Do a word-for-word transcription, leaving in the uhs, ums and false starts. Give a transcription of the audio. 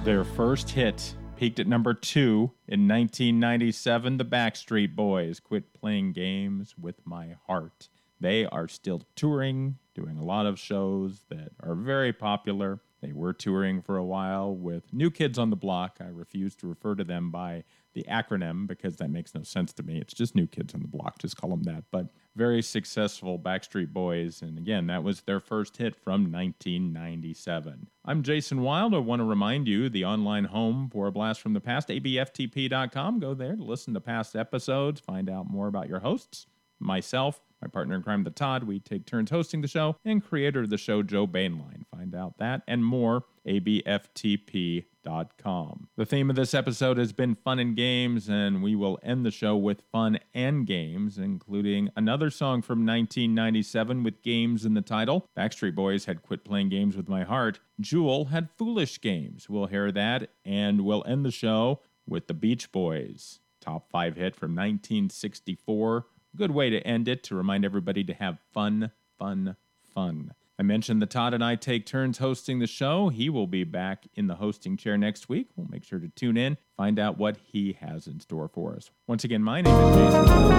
Their first hit peaked at number two in nineteen ninety-seven. The Backstreet Boys, Quit Playing Games with My Heart. They are still touring, doing a lot of shows that are very popular. They were touring for a while with New Kids on the Block. I refuse to refer to them by the acronym because that makes no sense to me. It's just New Kids on the Block. Just call them that. But very successful Backstreet Boys. And again, that was their first hit from nineteen ninety-seven. I'm Jason Wild. I want to remind you, the online home for A Blast from the Past, A B F T P dot com. Go there to listen to past episodes, find out more about your hosts, myself, my partner in crime, the Todd. We take turns hosting the show, and creator of the show, Joe Bainline. Find out that and more, A B F T P dot com. The theme of this episode has been fun and games, and we will end the show with fun and games, including another song from nineteen ninety-seven with games in the title. Backstreet Boys had Quit Playing Games with My Heart. Jewel had Foolish Games. We'll hear that, and we'll end the show with the Beach Boys. Top five hit from nineteen sixty-four. Good way to end it, to remind everybody to have fun, fun, fun. I mentioned that Todd and I take turns hosting the show. He will be back in the hosting chair next week. We'll make sure to tune in, find out what he has in store for us. Once again, my name is Jason Wild.